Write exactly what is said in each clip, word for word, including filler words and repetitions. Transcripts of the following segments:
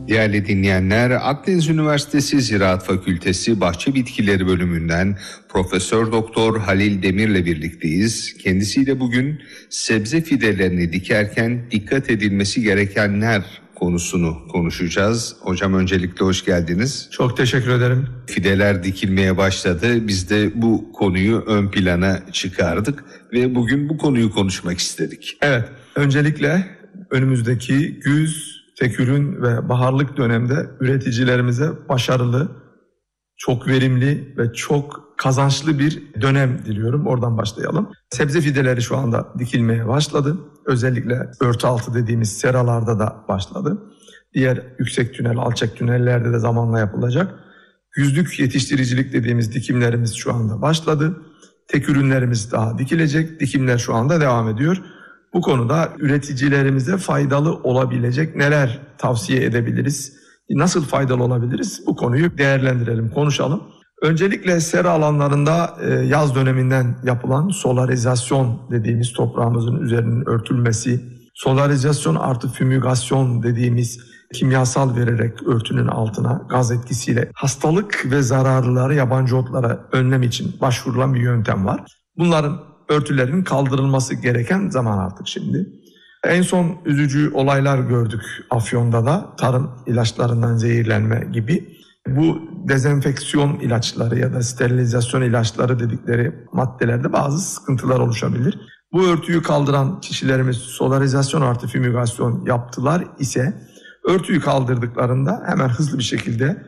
Değerli dinleyenler, Akdeniz Üniversitesi Ziraat Fakültesi Bahçe Bitkileri bölümünden Profesör Doktor Halil Demir'le birlikteyiz. Kendisiyle bugün sebze fidelerini dikerken dikkat edilmesi gerekenler konusunu konuşacağız. Hocam öncelikle hoş geldiniz. Çok teşekkür ederim. Fideler dikilmeye başladı. Biz de bu konuyu ön plana çıkardık ve bugün bu konuyu konuşmak istedik. Evet, öncelikle önümüzdeki güz, tekürün ve baharlık dönemde üreticilerimize başarılı, çok verimli ve çok kazançlı bir dönem diliyorum. Oradan başlayalım. Sebze fideleri şu anda dikilmeye başladı. Özellikle örtü altı dediğimiz seralarda da başladı. Diğer yüksek tünel, alçak tünellerde de zamanla yapılacak. Güzlük yetiştiricilik dediğimiz dikimlerimiz şu anda başladı. Tek ürünlerimiz daha dikilecek. Dikimler şu anda devam ediyor. Bu konuda üreticilerimize faydalı olabilecek neler tavsiye edebiliriz? Nasıl faydalı olabiliriz? Bu konuyu değerlendirelim, konuşalım. Öncelikle sera alanlarında yaz döneminden yapılan solarizasyon dediğimiz toprağımızın üzerinin örtülmesi, solarizasyon artı fümügasyon dediğimiz kimyasal vererek örtünün altına gaz etkisiyle hastalık ve zararlıları yabancı otlara önlem için başvurulan bir yöntem var. Bunların örtülerin kaldırılması gereken zaman artık şimdi. En son üzücü olaylar gördük Afyon'da da tarım ilaçlarından zehirlenme gibi. Bu dezenfeksiyon ilaçları ya da sterilizasyon ilaçları dedikleri maddelerde bazı sıkıntılar oluşabilir. Bu örtüyü kaldıran kişilerimiz solarizasyon artı fümügasyon yaptılar ise örtüyü kaldırdıklarında hemen hızlı bir şekilde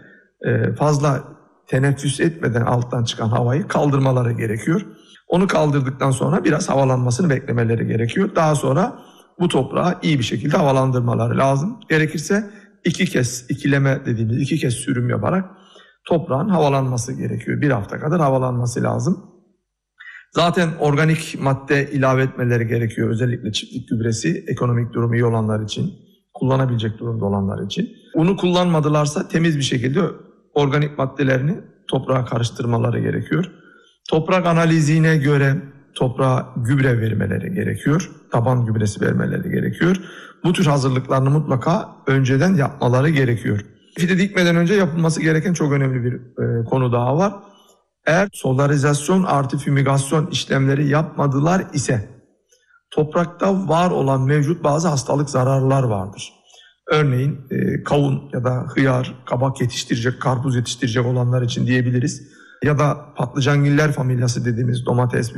fazla teneffüs etmeden alttan çıkan havayı kaldırmaları gerekiyor. Onu kaldırdıktan sonra biraz havalanmasını beklemeleri gerekiyor. Daha sonra bu toprağı iyi bir şekilde havalandırmaları lazım. Gerekirse iki kez ikileme dediğimiz iki kez sürüm yaparak toprağın havalanması gerekiyor. Bir hafta kadar havalanması lazım. Zaten organik madde ilave etmeleri gerekiyor. Özellikle çiftlik gübresi ekonomik durumu iyi olanlar için, kullanabilecek durumda olanlar için. Bunu kullanmadılarsa temiz bir şekilde organik maddelerini toprağa karıştırmaları gerekiyor. Toprak analizine göre toprağa gübre vermeleri gerekiyor. Taban gübresi vermeleri gerekiyor. Bu tür hazırlıklarını mutlaka önceden yapmaları gerekiyor. Fide dikmeden önce yapılması gereken çok önemli bir e, konu daha var. Eğer solarizasyon artı fümügasyon işlemleri yapmadılar ise toprakta var olan mevcut bazı hastalık zararlar vardır. Örneğin e, kavun ya da hıyar, kabak yetiştirecek, karpuz yetiştirecek olanlar için diyebiliriz. Ya da patlıcangiller familyası dediğimiz domates,